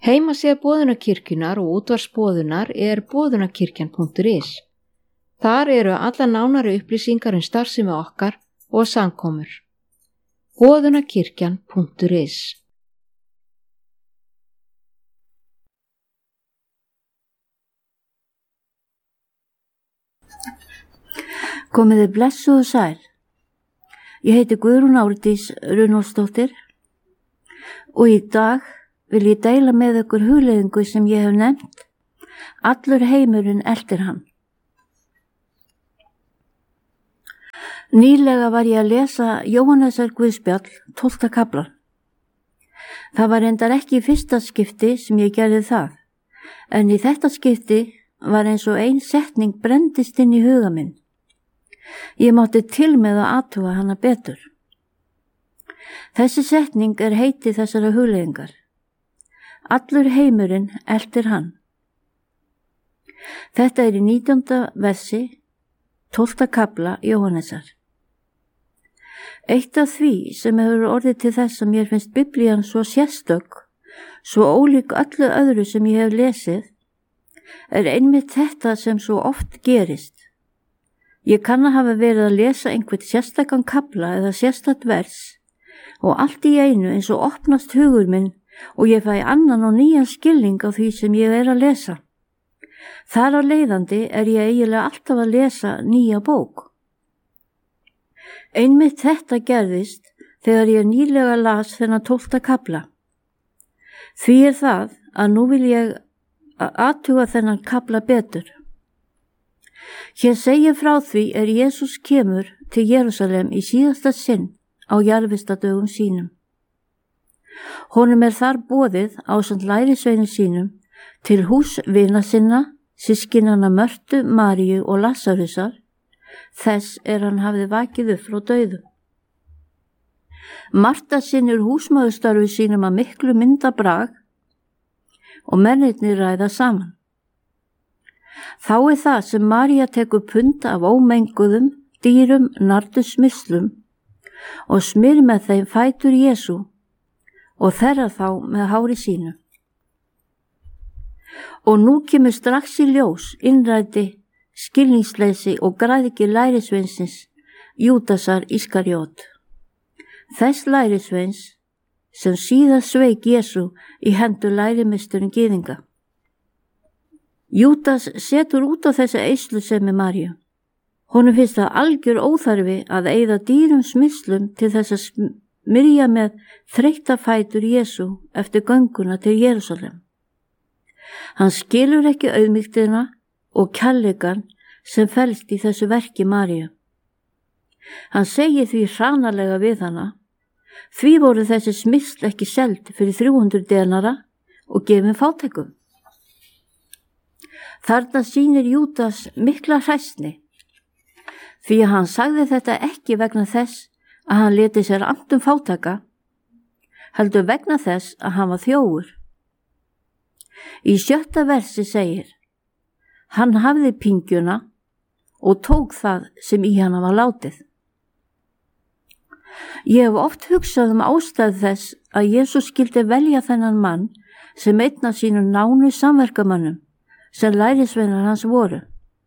Heimasíða Boðunarkirkjunnar og útvarpsboðunar boðunarkirkjan.is. Þar eru allar nánari upplýsingar starfsemi okkar og samkomur. Boðunarkirkjan.is. Komiði blessuð og sæl. Ég heiti Guðrún Árdís Runólfsdóttir og í dag vil ég deila með ykkur hugleiðingu sem ég hef nefnt: Allur heimurinn eltir hann. Nýlega var ég að lesa Jóhannesar Guðspjall 12. kaflan. Það var reyndar ekki í fyrsta skipti sem ég gerði það, en í þetta skipti var eins og ein setning brenndist inn í huga minn. Ég mátti til með að athuga hana betur. Þessi setning heiti þessara hugleiðingar: Allur heimurinn eltir hann. Þetta í 19. versi 12. kafla Jóhannesar. Eitt af því sem hefur orðið til þess að mér finnst Biblían svo sérstök, svo ólík öllu öðru sem ég hef lesið, einmitt þetta sem svo oft gerist. Ég kann að hafa verið að lesa einhvern sérstakann kafla eða sérstakt vers og allt í einu eins og opnast hugur minn og ég fæ annan og nýjan skilning á því sem ég að lesa. Þar á leiðandi ég eiginlega alltaf að lesa nýja bók. Einmitt þetta gerðist þegar ég nýlega las þennan 12. kafla. Því það að nú vil ég athuga þennan kafla betur. Hér segir frá því Jesús kemur til Jerúsalem í síðasta sinn á jarðvistadögum sínum. Honum þar boðið ásamt lærisveinum sínum til hús vina sinna, systkinanna Mörtu, Maríu og Lasarusar, þess hann hafði vakið upp frá dauðum. Marta sinnir húsmóðurstarfi sínum að miklu myndarbrag og mennirnir ræða saman. Þá það sem María tekur pund af ómenguðum, dýrum nardusmyrslum og smyr með þeim fætur Jesú og þerrar þá með hári sínu. Og nú kemur strax í ljós innræti, skilningsleysi og græðgi lærisveinsins Júdasar Ískariot. Þess lærisveins sem síðar sveik Jesú í hendur lærimeisturinn gyðinga. Júdas setur út á þessa eyslusemi Maríu. Honum finnst það algjör óþarfi að eyða dýrum smyrslum til þess að smyrja með þreytta fætur Jesú eftir gönguna til Jerúsalem. Hann skilur ekki auðmýktina og kærleikann sem felst í þessu verki Maríu. Hann segir því hranalega við hana: Því voru þessi smyrsl ekki seld fyrir 300 denara og gefin fátækum. Þarna sýnir Júdas mikla hræsni, því að hann sagði þetta ekki vegna þess að hann leti sér annt fátæka, heldur vegna þess að hann var þjófur. Í 7. versi segir: Hann hafði pingjuna og tók það sem í hana var látið. Ég hef oft hugsað ástæðu þess að Jesús skyldi velja þennan mann sem einn af sínum nánu samverkamönnum sem lærisveinar hans voru.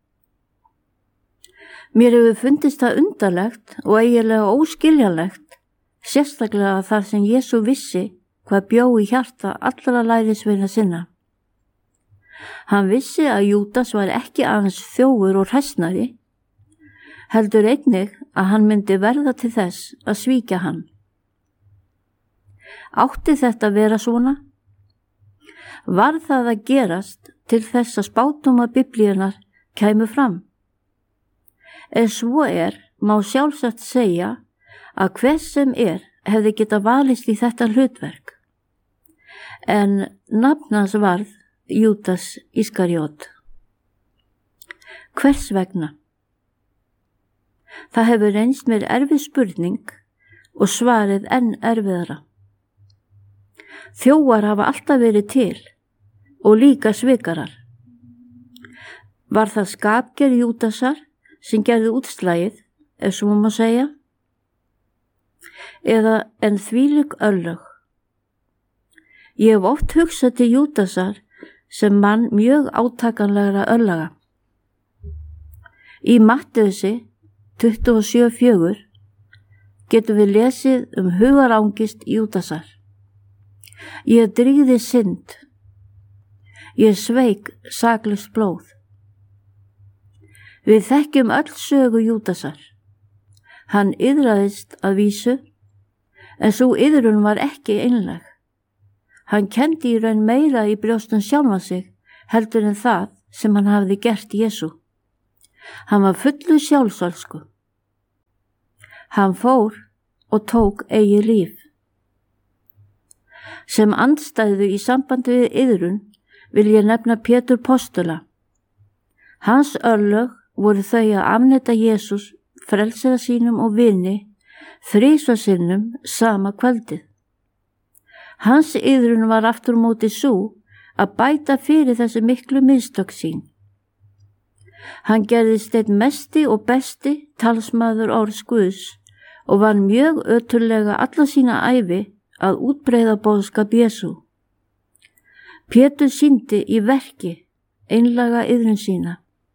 Mér hefur fundist það undarlegt og eiginlega óskiljanlegt, sérstaklega þar sem Jesú vissi hvað bjó í hjarta allra lærisveina sinna. Hann vissi að Júdas var ekki aðeins þjófur og hræsnari, heldur einnig að hann myndi verða til þess að svíkja hann. Átti þetta vera svona? Var það að gerast til þess að spádómar Biblíunnar kæmu fram? Ef svo má sjálfsagt segja að hver sem hefði getað valist í þetta hlutverk, en nafn hans varð Júdas Ískariot. Hvers vegna? Það hefur reynst mér erfið spurning og svarið enn erfiðara. Þjófar hafa alltaf verið til og líka svikarar. Var það skapgerð Júdasar sem gerði útslagið, ef svo má segja? Eða en þvílík örlög? Ég hef oft hugsað til Júdasar sem mann mjög átakanlegra örlaga. Í Mattheusi 27:4 getum við lesið hugarangist Júdasar. Ég drýgði synd. Ég sveik saklaust blóð. Við þekkjum öll sögu Júdasar. Hann iðraðist að vísu, en sú iðrun var ekki einlæg. Hann kenndi í raun meira í brjóstum sjálfan sig heldur en það sem hann hafði gert Jesú. Hann var fullu sjálfsvölsku. Hann fór og tók eigið líf. Sem andstæðu í sambandi við iðrun vil ég nefna Pétur postula. Hans örlög voru þau að afneita Jesús, frelsara sínum og vini, 3 sinnum sama kvöldið. Hans iðrun var aftur á móti sú að bæta fyrir þessi miklu mistök sín. Hann gerðist einn mesti og besti talsmaður orðs Guðs og var mjög öturlega alla sína ævi að útbreiða boðskap Jesú. Pétur sýndi í verki einlæga iðrun sína.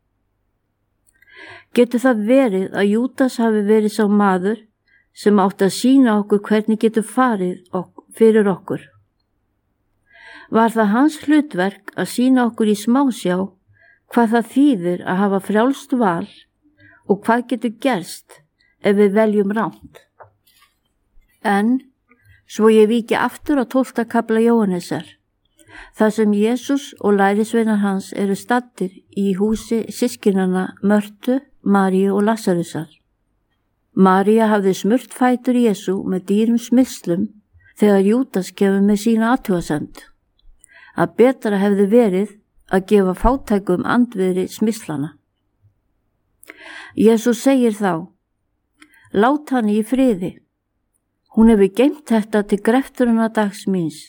Getur það verið að Júdas hafi verið sá maður sem átti að sýna okkur hvernig getur farið fyrir okkur? Var það hans hlutverk að sýna okkur í smásjá hvað það þýðir að hafa frjálst val og hvað getur gerst ef við veljum rangt? En svo ég víki aftur á 12. kafla Jóhannesar, þar sem Jesús og lærisveinar hans eru staddir í húsi systkinanna Mörtu, Maríu og Lasarusar. María hafði smurt fætur Jesú með dýrum smyrslum þegar Júdas kemur með sína athugasemd, að betra hefði verið að gefa fátækum andvirði smyrslana. Jesús segir þá: Lát hann í friði. Hún hefur geymt þetta til grefturina dags míns.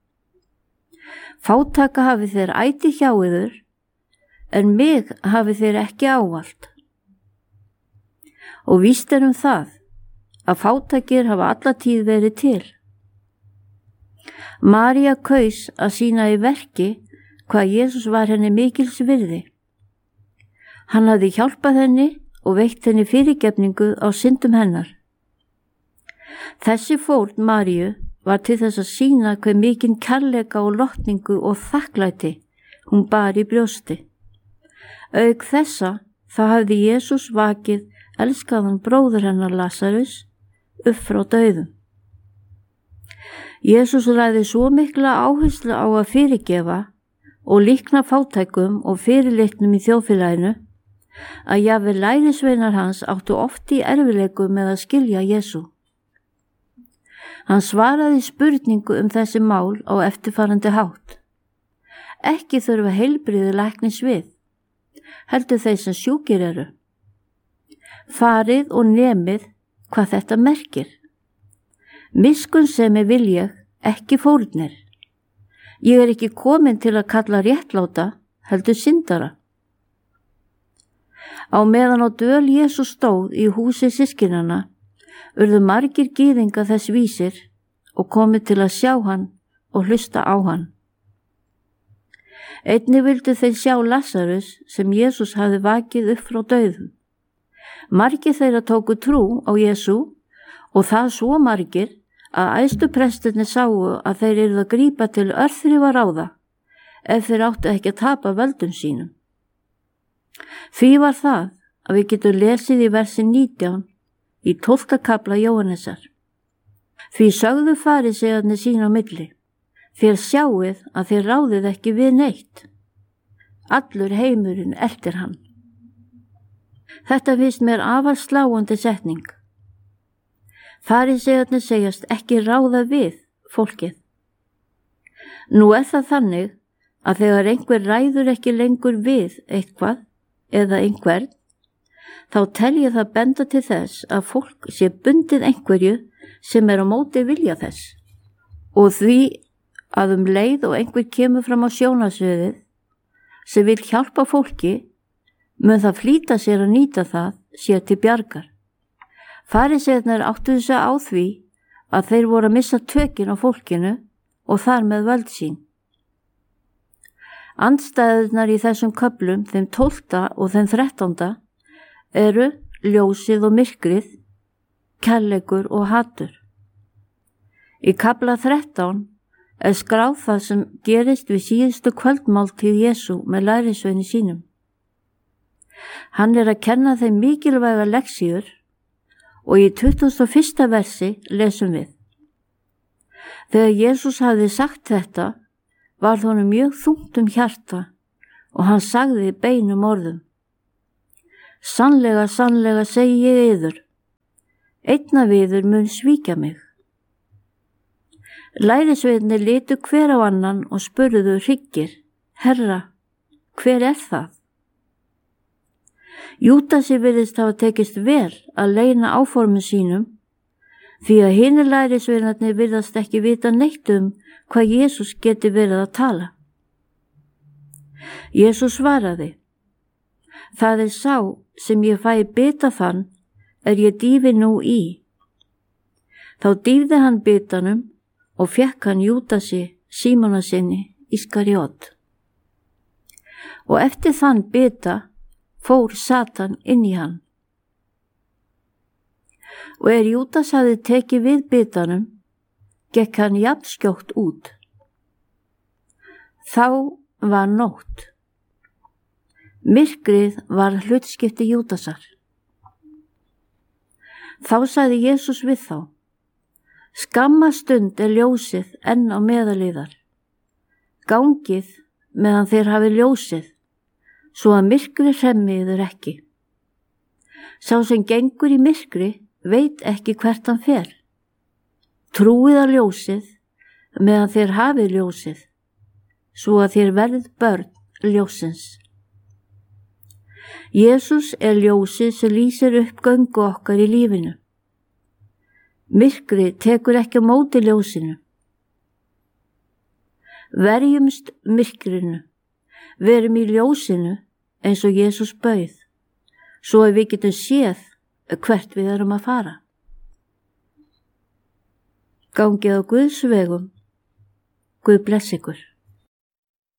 Fátæka hafi þeir æti hjá yður, en mig hafi þeir ekki ávallt. Og víst það að fátækir hafa alla tíð verið til. María kaus að sýna í verki hvað Jesús var henni mikils virði. Hann hafði hjálpað henni og veitt henni fyrirgefningu á syndum hennar. Þessi fórn Maríu var til þess að sýna hve mikinn kærleika og lotningu og þakklæti hún bar í brjósti. Auk þessa þá hafði Jesús vakið elskaðan bróður hennar Lasarus upp frá dauðum. Jesús lagði svo mikla áherslu á að fyrirgefa og líkna fátækum og fyrirlitnum í þjóðfélaginu að jafnvel lærisveinar hans áttu oft í erfiðleikum með að skilja Jesú. Hann svaraði spurningu þessi mál á eftirfarandi hátt: Ekki þurfa heilbrigði læknis við, heldur þeir sem sjúkir eru. Farið og nemið hvað þetta merkir. Miskunnsemi vil ég, ekki fórnir. Ég er ekki komin til að kalla réttláta, heldur syndara. Á meðan á dvöl Jesús stóð í húsi systkinanna urðu margir gyðinga þess vísir og komið til að sjá hann og hlusta á hann. Einnig vildu þeir sjá Lasarus sem Jesús hafði vakið upp frá dauðum. Margir þeirra tóku trú á Jesú og það svo margir að æðstu prestirnir sáu að þeir yrðu að grípa til örþrifaráða ef þeir áttu ekki að tapa völdum sínum. Því var það að við getum lesið í versi 19 í 12. kafla Jóhannesar. Því sögðu farísearnir sín á milli: Þér sjáið að þér ráðið ekki við neitt. Allur heimurinn eltir hann. Þetta finnst mér afar sláandi setning. Farísearnir segjast ekki ráða við fólkið. Nú það þannig að þegar einhver ræður ekki lengur við eitthvað eða einhvern, þá tel ég það benda til þess að fólk sé bundið einhverju sem á móti vilja þess. Og því að leið og einhver kemur fram á sjónarsviðið sem vil hjálpa fólki, mun það flýta sér að nýta það sér til bjargar. Farísearnir áttu þess á því að þeir voru að missa tökin á fólkinu og þar með völd sín. Andstæðurnar í þessum köflum, þeim 12. og þeim 13. eru ljósið og myrkrið, kærleikur og hatur. Í kafla 13 er skráð það sem gerist við síðustu kvöldmáltíð Jesú með lærisveini sínum. Hann er að kenna þeim mikilvæga lexíur og í 21. versi lesum við: Þegar Jesús hafði sagt þetta, varð honum mjög þungt hjarta og hann sagði beinum orðum: Sannlega, sannlega segi ég yður, einn af yður mun svíkja mig. Lærisveinarnir litu hver á annan og spurðu hryggir: Herra, hver er það? Júdasi virðist hafa tekist vel að leyna áformum sínum, því að hinir lærisveinarnir virðast ekki vita neitt hvað Jesús geti verið að tala. Jesús svaraði: Það er sá sem ég fæ bita þann ég dýfi nú í. Þá dýfði hann bitanum og fékk hann Júdasi, Símonasyni Ískariot. Og eftir þann bita fór Satan inn í hann. Og Júdas hafði tekið við bitanum, gekk hann jafnskjótt út. Þá var nótt. Myrkrið var hlutskipti Júdasar. Þá sagði Jesús við þá: Skamma stund ljósið enn á meðal yðar. Gangið meðan þér hafi ljósið, svo að myrkrið hremmi yður ekki. Sá sem gengur í myrkri veit ekki hvert hann fer. Trúið á ljósið meðan þér hafið ljósið, svo að þér verðið börn ljósins. Jesús er ljósið sem lýsir upp göngu okkar í lífinu. Myrkrið tekur ekki á móti ljósinu. Verjumst myrkrinu, verum í ljósinu eins og Jesús bauð, svo að við getum séð hvert við erum að fara. Gangið á Guðs vegum. Guð bless ykkur.